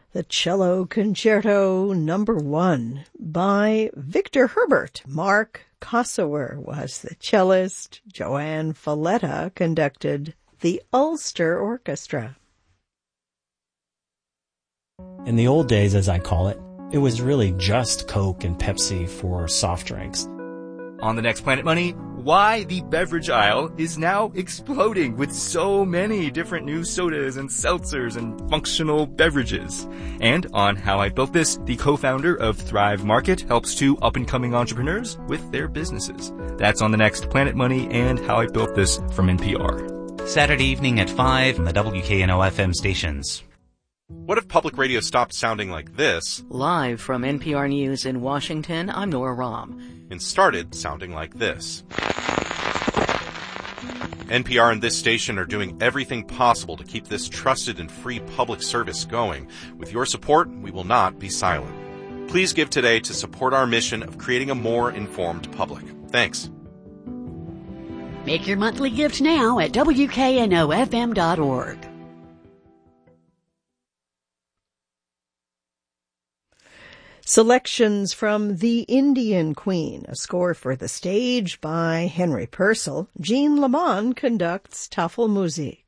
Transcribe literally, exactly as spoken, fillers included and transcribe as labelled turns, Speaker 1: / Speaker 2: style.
Speaker 1: The Cello Concerto Number One by Victor Herbert. Mark Kossower was the cellist. Joanne Falletta conducted the Ulster Orchestra.
Speaker 2: In the old days, as I call it, it was really just Coke and Pepsi for soft drinks.
Speaker 3: On the next Planet Money, why the beverage aisle is now exploding with so many different new sodas and seltzers and functional beverages. And on How I Built This, the co-founder of Thrive Market helps two up-and-coming entrepreneurs with their businesses. That's on the next Planet Money and How I Built This from N P R.
Speaker 4: Saturday evening at five on the W K N O F M stations.
Speaker 5: What if public radio stopped sounding like this?
Speaker 6: Live from N P R News in Washington, I'm Nora Rahm.
Speaker 5: And started sounding like this. N P R and this station are doing everything possible to keep this trusted and free public service going. With your support, we will not be silent. Please give today to support our mission of creating a more informed public. Thanks.
Speaker 7: Make your monthly gift now at W K N O F M dot org.
Speaker 1: Selections from The Indian Queen, a score for the stage by Henry Purcell. Jean Lamont conducts Tafel Musik.